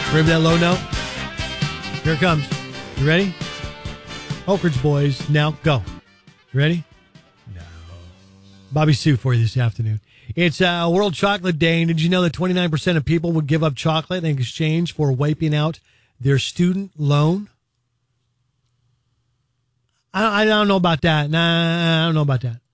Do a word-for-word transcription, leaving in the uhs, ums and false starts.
Remember that low note? Here it comes. You ready? Oak Ridge Boys, now go. You ready? No. Bobby Sue for you this afternoon. It's uh, World Chocolate Day, and did you know that twenty-nine percent of people would give up chocolate in exchange for wiping out their student loan? I, I don't know about that. Nah, I don't know about that.